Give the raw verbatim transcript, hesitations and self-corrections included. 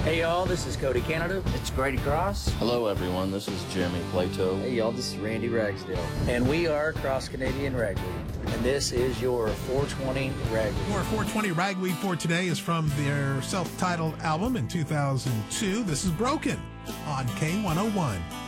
Hey y'all, this is Cody Canada. It's Grady Cross. Hello everyone, this is Jimmy Plato. Hey y'all, this is Randy Ragsdale. And we are Cross Canadian Ragweed. And this is your four twenty Ragweed. Your four twenty Ragweed for today is from their self-titled album in two thousand two. This is Broken on K one oh one.